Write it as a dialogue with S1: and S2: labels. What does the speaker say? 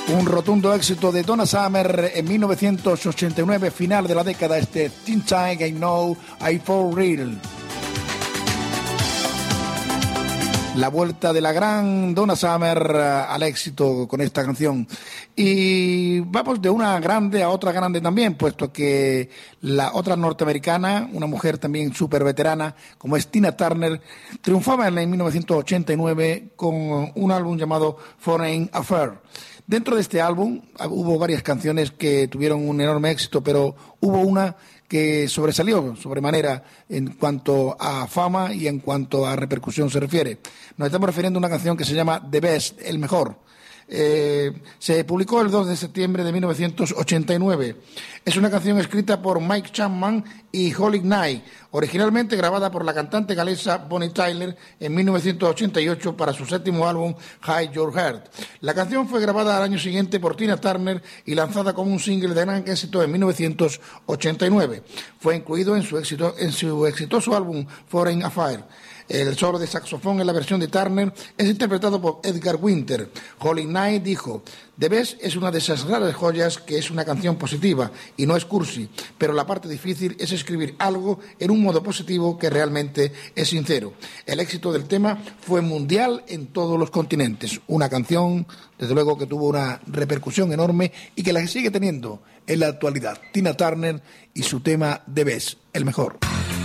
S1: Un rotundo éxito de Donna Summer en 1989, final de la década, Teen Time I Know I For Real. La vuelta de la gran Donna Summer al éxito con esta canción. Y vamos de una grande a otra grande también, puesto que la otra norteamericana, una mujer también súper veterana, como es Tina Turner, triunfaba en 1989 con un álbum llamado Foreign Affair. Dentro de este álbum hubo varias canciones que tuvieron un enorme éxito, pero hubo una que sobresalió sobremanera en cuanto a fama y en cuanto a repercusión se refiere. Nos estamos refiriendo a una canción que se llama The Best, el mejor. Se publicó el 2 de septiembre de 1989. Es una canción escrita por Mike Chapman y Holly Knight, originalmente grabada por la cantante galesa Bonnie Tyler en 1988 para su séptimo álbum Hide Your Heart. La canción fue grabada al año siguiente por Tina Turner y lanzada como un single de gran éxito en 1989. Fue incluido en su exitoso álbum Foreign Affair. El solo de saxofón en la versión de Turner es interpretado por Edgar Winter. Holly Knight dijo: The Best es una de esas raras joyas que es una canción positiva y no es cursi, pero la parte difícil es escribir algo en un modo positivo que realmente es sincero. El éxito del tema fue mundial en todos los continentes. Una canción, desde luego, que tuvo una repercusión enorme y que la sigue teniendo en la actualidad. Tina Turner y su tema The Best, el mejor.